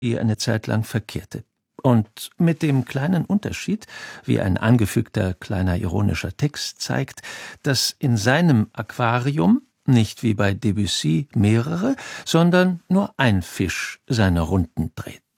eine Zeit lang verkehrte. Und mit dem kleinen Unterschied, wie ein angefügter kleiner ironischer Text zeigt, dass in seinem Aquarium nicht wie bei Debussy mehrere, sondern nur ein Fisch seine Runden dreht.